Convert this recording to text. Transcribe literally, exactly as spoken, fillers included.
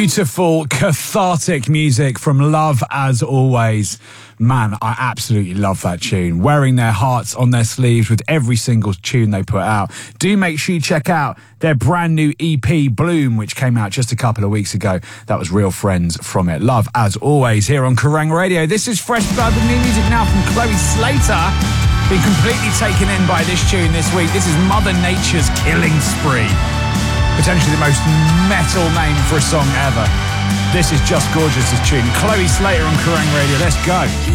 Beautiful, cathartic music from Love As Always. Man, I absolutely love that tune. Wearing their hearts on their sleeves with every single tune they put out. Do make sure you check out their brand new E P, Bloom, which came out just a couple of weeks ago. That was Real Friends from it. Love As Always here on Kerrang Radio. This is Fresh Blood with new music now from Chloe Slater. Been completely taken in by this tune this week. This is Mother Nature's Killing Spree. Potentially the most metal name for a song ever. This is Just Gorgeous' tune. Chloe Slater on Kerrang Radio. Let's go.